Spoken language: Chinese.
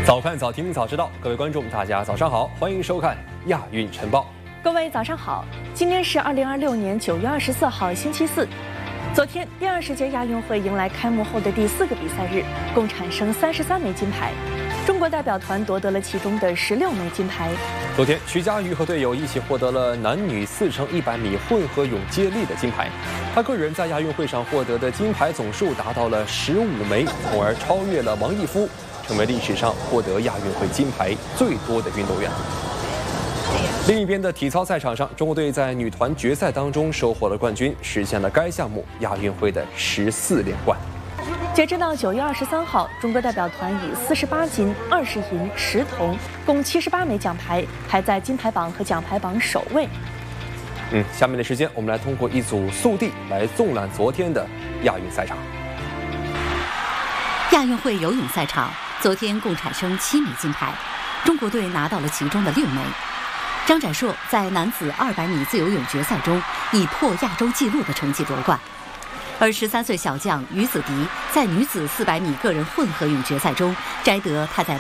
早看早听早知道，各位观众大家早上好，欢迎收看亚运晨报。 各位早上好，今天是2026年9月24号星期四。昨天第20届亚运会迎来开幕后的第4个比赛日，共产生33枚金牌，中国代表团夺得了其中的16枚金牌。 昨天，徐嘉余和队友一起获得了男女4×100米混合泳接力的金牌，他个人在亚运会上获得的金牌总数达到了15枚，从而超越了王义夫，成为历史上获得亚运会金牌最多的运动员。另一边的体操赛场上，中国队在女团决赛当中收获了冠军，实现了该项目亚运会的14连冠。 截止到9月23号，中国代表团以48金、20银、10铜，共78枚奖牌，排在金牌榜和奖牌榜首位。 下面的时间，我们来通过一组速递来纵览昨天的亚运赛场。 亚运会游泳赛场，昨天共产生7枚金牌，中国队拿到了其中的6枚。张展硕在男子200米自由泳决赛中以破亚洲纪录的成绩夺冠，而13岁小将于子迪在女子400米个人混合泳决赛中摘得他在